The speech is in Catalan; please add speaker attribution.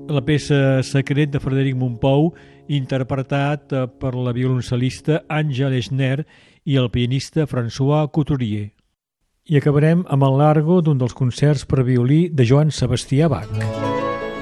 Speaker 1: la peça Secret de Frederic Mompou, interpretat per la violoncel·lista Àngela Esner i el pianista François Couturier. I acabarem amb el largo d'un dels concerts per violí de Johann Sebastian Bach.